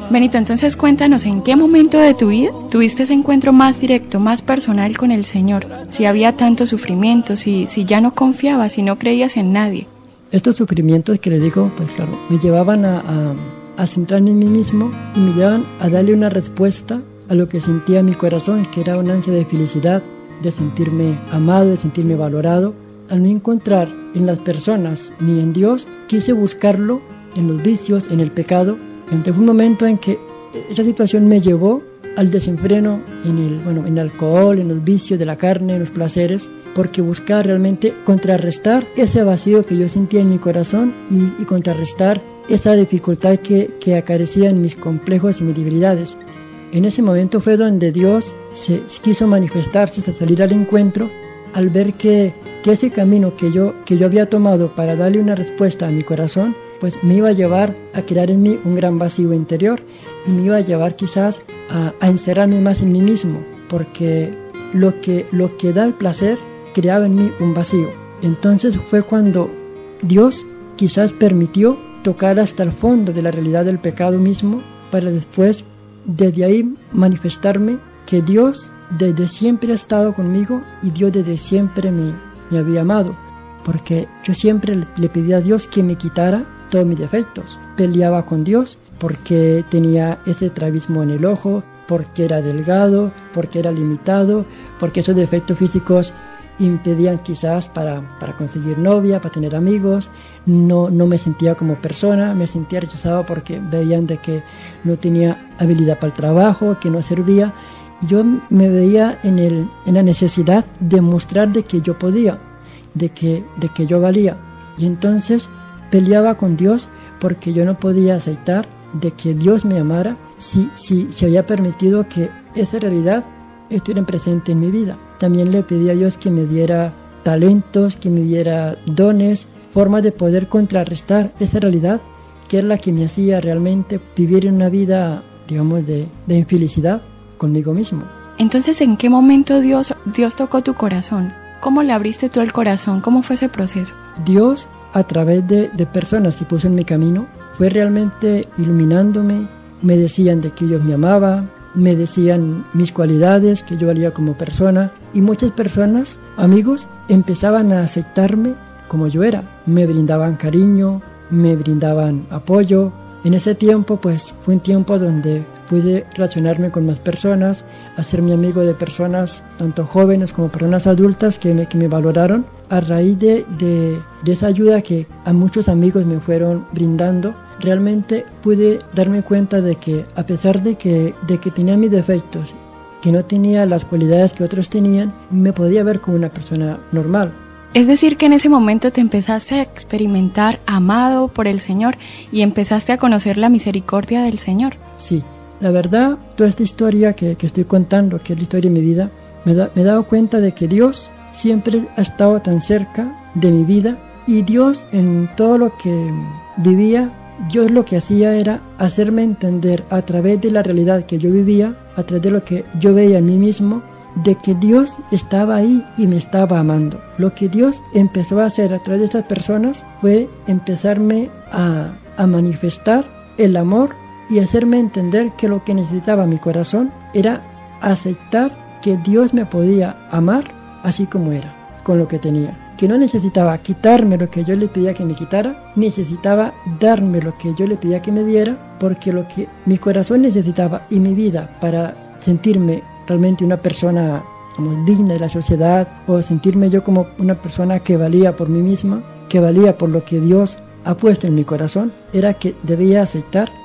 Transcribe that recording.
Benito, entonces cuéntanos en qué momento de tu vida tuviste ese encuentro más directo, más personal con el Señor. Si había tanto sufrimiento, si ya no confiabas, si no creías en nadie. Estos sufrimientos que le digo, pues claro, me llevaban a centrarme en mí mismo y me llevaban a darle una respuesta a lo que sentía mi corazón, que era una ansia de felicidad, de sentirme amado, de sentirme valorado. Al no encontrar en las personas ni en Dios, quise buscarlo en los vicios, en el pecado. Entonces fue un momento en que esa situación me llevó al desenfreno en el alcohol, en los vicios de la carne, en los placeres, porque buscaba realmente contrarrestar ese vacío que yo sentía en mi corazón y contrarrestar esa dificultad que acarecía en mis complejos y mis debilidades. En ese momento fue donde Dios se quiso manifestarse, hasta salir al encuentro, al ver que ese camino que yo había tomado para darle una respuesta a mi corazón, pues me iba a llevar a crear en mí un gran vacío interior y me iba a llevar quizás a encerrarme más en mí mismo, porque lo que da el placer creaba en mí un vacío. Entonces fue cuando Dios quizás permitió tocar hasta el fondo de la realidad del pecado mismo, para después desde ahí manifestarme que Dios desde siempre ha estado conmigo y Dios desde siempre me había amado, porque yo siempre le pedía a Dios que me quitara todos mis defectos. Peleaba con Dios porque tenía ese estrabismo en el ojo, porque era delgado, porque era limitado, porque esos defectos físicos impedían quizás para conseguir novia, para tener amigos. No me sentía como persona, me sentía rechazado porque veían de que no tenía habilidad para el trabajo, que no servía. Yo me veía en la necesidad de mostrar de que yo podía, de que yo valía. Y entonces peleaba con Dios porque yo no podía aceptar de que Dios me amara si había permitido que esa realidad estuviera presente en mi vida. También le pedí a Dios que me diera talentos, que me diera dones, formas de poder contrarrestar esa realidad que es la que me hacía realmente vivir en una vida, digamos, de infelicidad conmigo mismo. Entonces, ¿en qué momento Dios tocó tu corazón? ¿Cómo le abriste tú el corazón? ¿Cómo fue ese proceso? Dios, a través de personas que puso en mi camino, fue realmente iluminándome. Me decían de que Dios me amaba, me decían mis cualidades, que yo valía como persona, y muchas personas, amigos, empezaban a aceptarme como yo era. Me brindaban cariño, me brindaban apoyo. En ese tiempo, pues, fue un tiempo donde pude relacionarme con más personas, hacerme amigo de personas, tanto jóvenes como personas adultas, que me valoraron. A raíz de esa ayuda que a muchos amigos me fueron brindando, realmente pude darme cuenta de que, a pesar de que tenía mis defectos, que no tenía las cualidades que otros tenían, me podía ver como una persona normal. Es decir, que en ese momento te empezaste a experimentar amado por el Señor y empezaste a conocer la misericordia del Señor. Sí, la verdad, toda esta historia que estoy contando, que es la historia de mi vida, me he dado cuenta de que Dios siempre ha estado tan cerca de mi vida, y Dios, en todo lo que vivía, Dios lo que hacía era hacerme entender a través de la realidad que yo vivía, a través de lo que yo veía en mí mismo, de que Dios estaba ahí y me estaba amando. Lo que Dios empezó a hacer a través de estas personas fue empezarme a manifestar el amor y hacerme entender que lo que necesitaba mi corazón era aceptar que Dios me podía amar así como era, con lo que tenía. Que no necesitaba quitarme lo que yo le pedía que me quitara, necesitaba darme lo que yo le pedía que me diera, porque lo que mi corazón necesitaba y mi vida para sentirme realmente una persona como digna de la sociedad, o sentirme yo como una persona que valía por mí misma, que valía por lo que Dios ha puesto en mi corazón, era que debía aceptar